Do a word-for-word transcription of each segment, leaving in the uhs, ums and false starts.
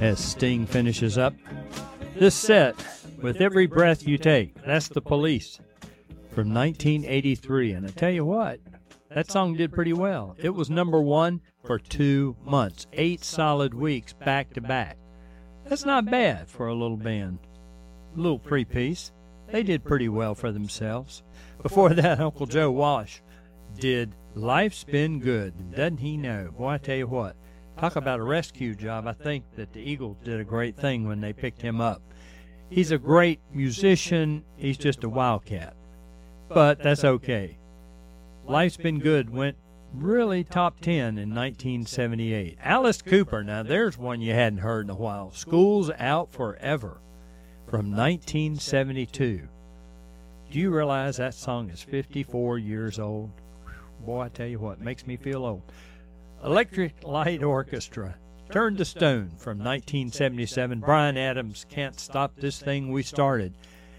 as Sting finishes up this set with Every Breath You Take. That's The Police from nineteen eighty-three. And I tell you what, that song did pretty well. It was number one for two months, eight solid weeks back to back. That's not bad for a little band, a little three-piece. They did pretty well for themselves. Before that, Uncle Joe Walsh did Life's Been Good. Doesn't he know? Boy, I tell you what, talk about a rescue job. I think that the Eagles did a great thing when they picked him up. He's a great musician. He's just a wildcat. But that's okay. Life's Been Good went really top ten in nineteen seventy-eight. Alice Cooper, now there's one you hadn't heard in a while. School's Out Forever from nineteen seventy-two. Do you realize that song is fifty-four years old? Boy, I tell you what, makes me feel old. Electric Light Orchestra, Turn to Stone from nineteen seventy-seven. Bryan Adams, Can't Stop This Thing We Started.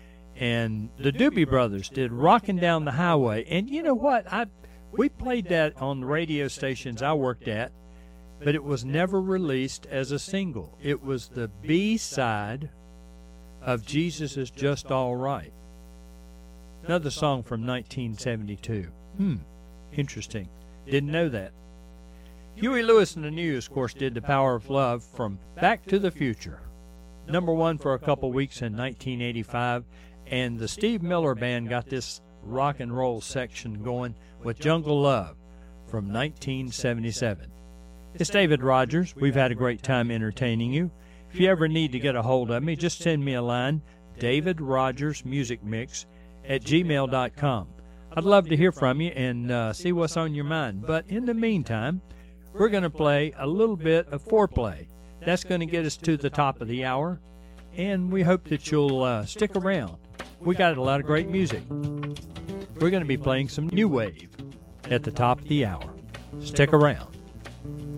And the Doobie Brothers did Rockin' Down the Highway. And you know what? I we played that on the radio stations I worked at, but it was never released as a single. It was the B-side of Jesus Is Just All Right. Another song from nineteen seventy-two. Hmm, interesting. Didn't know that. Huey Lewis and the News, of course, did The Power of Love from Back to the Future. Number one for a couple weeks in nineteen eighty-five. And the Steve Miller Band got this rock and roll section going with Jungle Love from nineteen seventy-seven. It's David Rogers. We've had a great time entertaining you. If you ever need to get a hold of me, just send me a line, David Rogers Music Mix at gmail dot com. I'd love to hear from you and uh, see what's on your mind. But in the meantime, we're going to play a little bit of Foreplay. That's going to get us to the top of the hour, and we hope that you'll uh, stick around. We got a lot of great music. We're going to be playing some new wave at the top of the hour. Stick around.